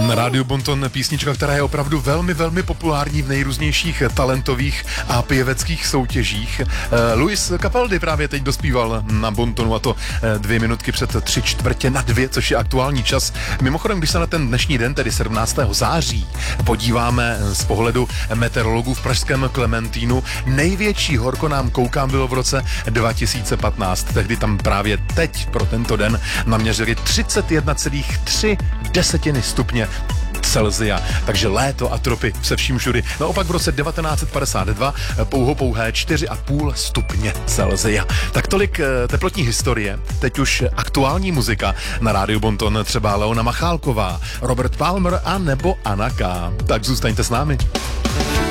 Na rádiu Bonton písnička, která je opravdu velmi, velmi populární v nejrůznějších talentových a pěveckých soutěžích. Luis Capaldi právě teď dospíval na Bontonu, a to 2 minutky před 3/4 což je aktuální čas. Mimochodem, když se na ten dnešní den, tedy 17. září, podíváme z pohledu meteorologů v pražském Klementínu, největší horko nám koukám bylo v roce 2015. Tehdy tam právě teď pro tento den naměřili 31,3 stupně Celsia, takže léto a tropy se vším všudy. Naopak v roce 1952 pouhé 4,5 stupně Celsia. Tak tolik teplotní historie, teď už aktuální muzika na rádiu Bonton, třeba Leona Machálková, Robert Palmer a nebo Anna K. Tak zůstaňte s námi.